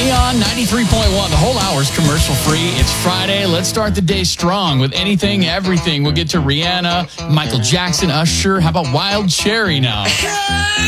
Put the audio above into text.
Neon 93.1. The whole hour's commercial free. It's Friday. Let's start the day strong with anything, everything. We'll get to Rihanna, Michael Jackson, Usher. How about Wild Cherry now?